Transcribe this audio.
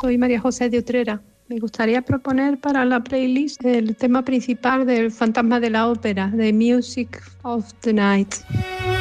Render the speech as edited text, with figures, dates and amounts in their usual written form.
soy María José de Utrera. Me gustaría proponer para la playlist el tema principal del Fantasma de la Ópera, The Music of the Night.